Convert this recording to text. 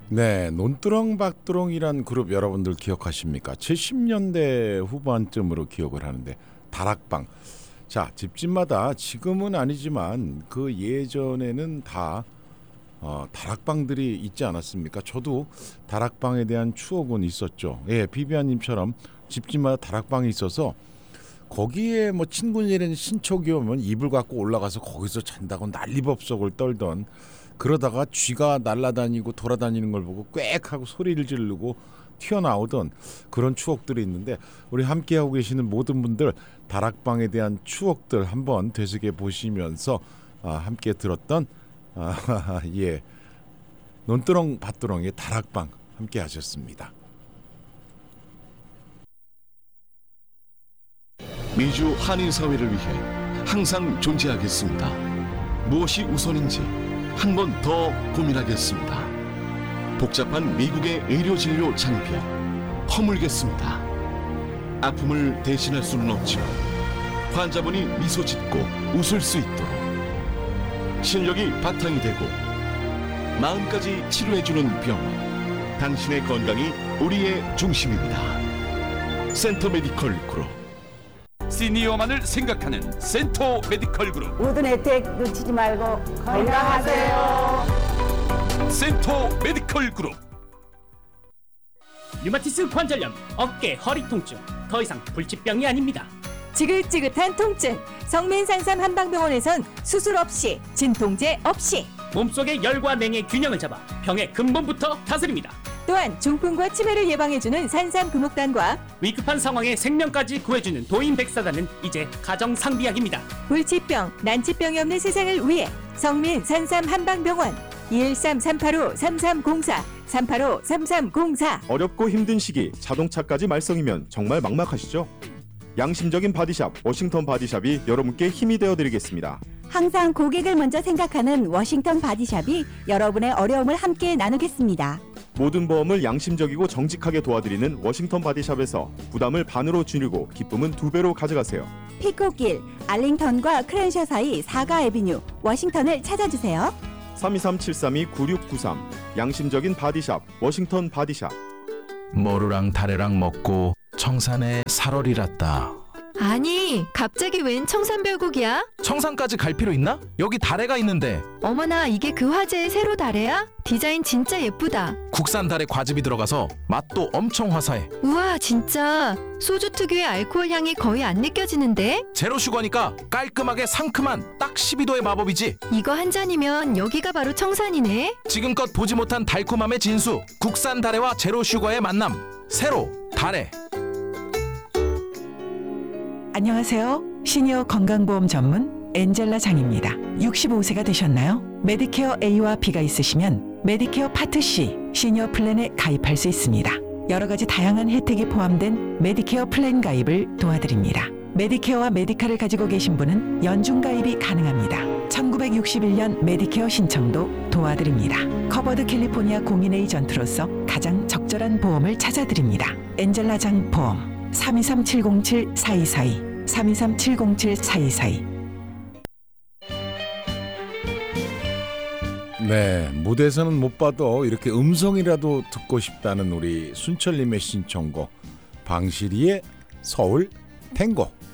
네, 논두렁밭두렁이란 그룹 여러분들 기억하십니까? 70년대 후반쯤으로 기억을 하는데 다락방. 자, 집집마다 지금은 아니지만 그 예전에는 다 다락방들이 있지 않았습니까? 저도 다락방에 대한 추억은 있었죠. 예, 비비안님처럼 집집마다 다락방이 있어서 거기에 뭐 친구들이나 친척이 오면 이불 갖고 올라가서 거기서 잔다고 난리법석을 떨던, 그러다가 쥐가 날아다니고 돌아다니는 걸 보고 꽥 하고 소리를 지르고 튀어나오던 그런 추억들이 있는데, 우리 함께하고 계시는 모든 분들 다락방에 대한 추억들 한번 되새겨 보시면서 함께 들었던 예, 논두렁 밭두렁의 다락방 함께 하셨습니다. 미주 한인 사회를 위해 항상 존재하겠습니다. 무엇이 우선인지 한 번 더 고민하겠습니다. 복잡한 미국의 의료진료 장비 허물겠습니다. 아픔을 대신할 수는 없지만 환자분이 미소 짓고 웃을 수 있도록 실력이 바탕이 되고 마음까지 치료해주는 병원, 당신의 건강이 우리의 중심입니다. 센터 메디컬 그룹. 시니어만을 생각하는 센터 메디컬 그룹. 모든 혜택 놓치지 말고 건강하세요. 센터 메디컬 그룹. 류마티스 관절염, 어깨, 허리 통증, 더 이상 불치병이 아닙니다. 지긋지긋한 통증, 성민산삼 한방병원에선 수술 없이, 진통제 없이, 몸속의 열과 냉의 균형을 잡아 병의 근본부터 다스립니다. 또한 중풍과 치매를 예방해주는 산삼 금옥단과 위급한 상황에 생명까지 구해주는 도인백사단은 이제 가정상비약입니다. 불치병, 난치병이 없는 세상을 위해 성민 산삼 한방병원 213-385-3304 385-3304. 어렵고 힘든 시기 자동차까지 말썽이면 정말 막막하시죠? 양심적인 바디샵 워싱턴 바디샵이 여러분께 힘이 되어드리겠습니다. 항상 고객을 먼저 생각하는 워싱턴 바디샵이 여러분의 어려움을 함께 나누겠습니다. 모든 보험을 양심적이고 정직하게 도와드리는 워싱턴 바디샵에서 부담을 반으로 줄이고 기쁨은 2배로 가져가세요. 피코길, 알링턴과 크랜셔 사이 4가 애비뉴 워싱턴을 찾아주세요. 323-732-9693 양심적인 바디샵 워싱턴 바디샵. 모루랑 다래랑 먹고 청산에 살얼이랐다. 아니, 갑자기 웬 청산별곡이야? 청산까지 갈 필요 있나? 여기 다래가 있는데. 어머나, 이게 그 화제의 세로 다래야? 디자인 진짜 예쁘다. 국산 다래 과즙이 들어가서 맛도 엄청 화사해. 우와, 진짜 소주 특유의 알코올 향이 거의 안 느껴지는데? 제로 슈거니까 깔끔하게 상큼한 딱 12도의 마법이지. 이거 한 잔이면 여기가 바로 청산이네. 지금껏 보지 못한 달콤함의 진수, 국산 다래와 제로 슈거의 만남, 세로 다래. 안녕하세요. 시니어 건강보험 전문 엔젤라 장입니다. 65세가 되셨나요? 메디케어 A와 B가 있으시면 메디케어 파트 C 시니어 플랜에 가입할 수 있습니다. 여러 가지 다양한 혜택이 포함된 메디케어 플랜 가입을 도와드립니다. 메디케어와 메디카를 가지고 계신 분은 연중 가입이 가능합니다. 1961년 메디케어 신청도 도와드립니다. 커버드 캘리포니아 공인 에이전트로서 가장 적절한 보험을 찾아드립니다. 엔젤라 장 보험 323-707-4242 323-707-4242. 네, 무대에서는 못 봐도 이렇게 음성이라도 듣고 싶다는 우리 순철님의 신청곡 방시리의 서울 탱고.